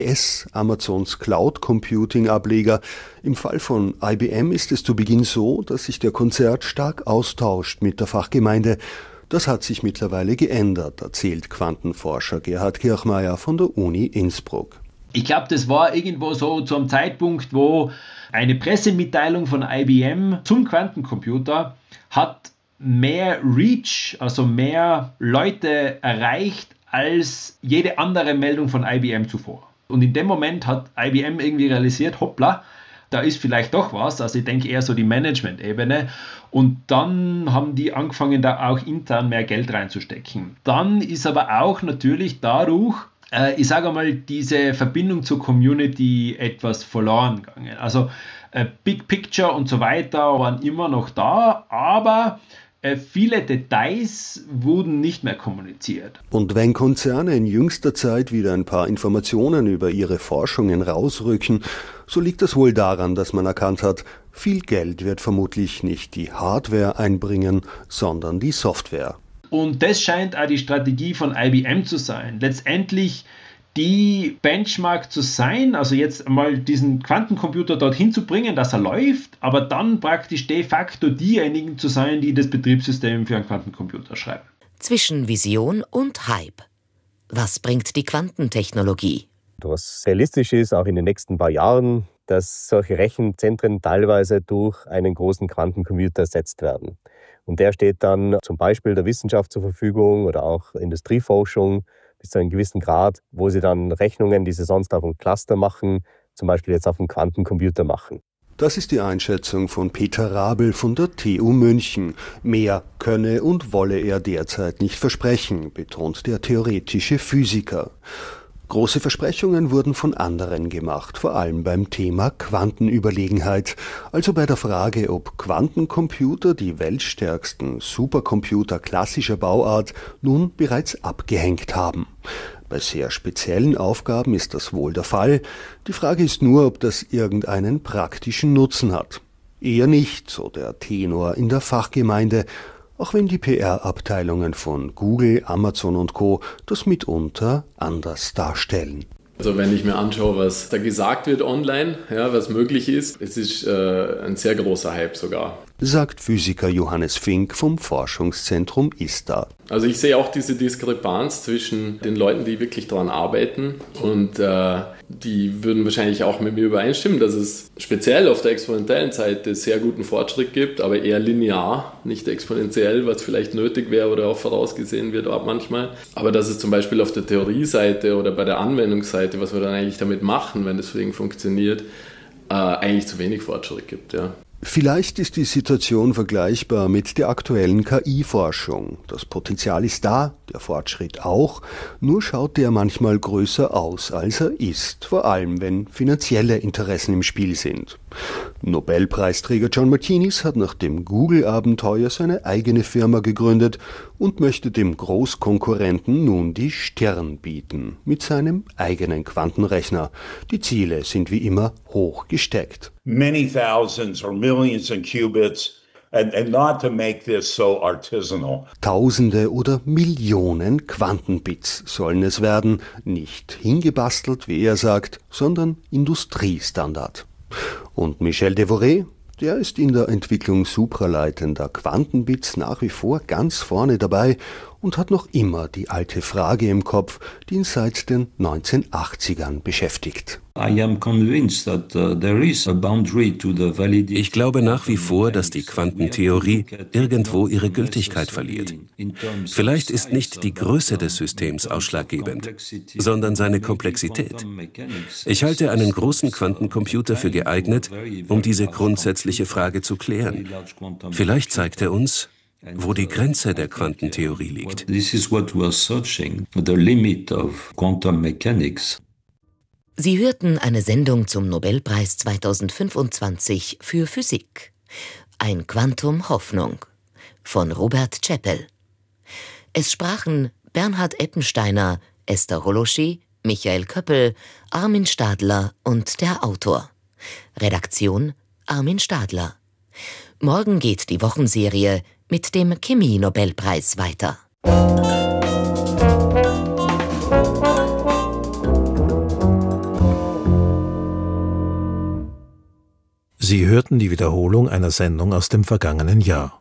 AWS, Amazons Cloud Computing Ableger. Im Fall von IBM ist es zu Beginn so, dass sich der Konzern stark austauscht mit der Fachgemeinde. Das hat sich mittlerweile geändert, erzählt Quantenforscher Gerhard Kirchmeier von der Uni Innsbruck. Ich glaube, das war irgendwo so zum Zeitpunkt, wo eine Pressemitteilung von IBM zum Quantencomputer hat mehr Reach, also mehr Leute erreicht als jede andere Meldung von IBM zuvor. Und in dem Moment hat IBM irgendwie realisiert, hoppla, da ist vielleicht doch was. Also ich denke eher so die Management-Ebene. Und dann haben die angefangen, da auch intern mehr Geld reinzustecken. Dann ist aber auch natürlich dadurch, ich sage mal, diese Verbindung zur Community etwas verloren gegangen. Also Big Picture und so weiter waren immer noch da, aber viele Details wurden nicht mehr kommuniziert. Und wenn Konzerne in jüngster Zeit wieder ein paar Informationen über ihre Forschungen rausrücken, so liegt das wohl daran, dass man erkannt hat, viel Geld wird vermutlich nicht die Hardware einbringen, sondern die Software. Und das scheint auch die Strategie von IBM zu sein. Letztendlich die Benchmark zu sein, also jetzt mal diesen Quantencomputer dorthin zu bringen, dass er läuft, aber dann praktisch de facto diejenigen zu sein, die das Betriebssystem für einen Quantencomputer schreiben. Zwischen Vision und Hype. Was bringt die Quantentechnologie? Was realistisch ist, auch in den nächsten paar Jahren, dass solche Rechenzentren teilweise durch einen großen Quantencomputer ersetzt werden. Und der steht dann zum Beispiel der Wissenschaft zur Verfügung oder auch Industrieforschung bis zu einem gewissen Grad, wo sie dann Rechnungen, die sie sonst auf einem Cluster machen, zum Beispiel jetzt auf einem Quantencomputer machen. Das ist die Einschätzung von Peter Rabel von der TU München. Mehr könne und wolle er derzeit nicht versprechen, betont der theoretische Physiker. Große Versprechungen wurden von anderen gemacht, vor allem beim Thema Quantenüberlegenheit, also bei der Frage, ob Quantencomputer, die weltstärksten Supercomputer klassischer Bauart, nun bereits abgehängt haben. Bei sehr speziellen Aufgaben ist das wohl der Fall. Die Frage ist nur, ob das irgendeinen praktischen Nutzen hat. Eher nicht, so der Tenor in der Fachgemeinde, auch wenn die PR-Abteilungen von Google, Amazon und Co. das mitunter anders darstellen. Also wenn ich mir anschaue, was da gesagt wird online, ja, was möglich ist, es ist ein sehr großer Hype sogar. Sagt Physiker Johannes Fink vom Forschungszentrum ISTA. Also ich sehe auch diese Diskrepanz zwischen den Leuten, die wirklich daran arbeiten und die würden wahrscheinlich auch mit mir übereinstimmen, dass es speziell auf der exponentiellen Seite sehr guten Fortschritt gibt, aber eher linear, nicht exponentiell, was vielleicht nötig wäre oder auch vorausgesehen wird auch manchmal. Aber dass es zum Beispiel auf der Theorieseite oder bei der Anwendungsseite, was wir dann eigentlich damit machen, wenn das Ding funktioniert, eigentlich zu wenig Fortschritt gibt, ja. Vielleicht ist die Situation vergleichbar mit der aktuellen KI-Forschung. Das Potenzial ist da, der Fortschritt auch, nur schaut der manchmal größer aus, als er ist, vor allem wenn finanzielle Interessen im Spiel sind. Nobelpreisträger John Martinis hat nach dem Google-Abenteuer seine eigene Firma gegründet und möchte dem Großkonkurrenten nun die Stirn bieten, mit seinem eigenen Quantenrechner. Die Ziele sind wie immer hoch gesteckt. Many thousands or millions in qubits. And not to make this so artisanal. Tausende oder Millionen Quantenbits sollen es werden, nicht hingebastelt, wie er sagt, sondern Industriestandard. Und Michel Devoré, der ist in der Entwicklung supraleitender Quantenbits nach wie vor ganz vorne dabei und hat noch immer die alte Frage im Kopf, die ihn seit den 1980ern beschäftigt. Ich glaube nach wie vor, dass die Quantentheorie irgendwo ihre Gültigkeit verliert. Vielleicht ist nicht die Größe des Systems ausschlaggebend, sondern seine Komplexität. Ich halte einen großen Quantencomputer für geeignet, um diese grundsätzliche Frage zu klären. Vielleicht zeigt er uns, wo die Grenze der Quantentheorie liegt. Sie hörten eine Sendung zum Nobelpreis 2025 für Physik. Ein Quantum Hoffnung von Robert Chappell. Es sprachen Bernhard Eppensteiner, Esther Holoschi, Michael Köppel, Armin Stadler und der Autor. Redaktion Armin Stadler. Morgen geht die Wochenserie mit dem Chemie-Nobelpreis weiter. Sie hörten die Wiederholung einer Sendung aus dem vergangenen Jahr.